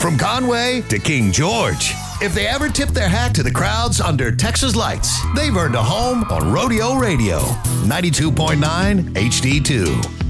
From Conway to King George. If they ever tip their hat to the crowds under Texas lights, they've earned a home on Rodeo Radio. 92.9 HD2.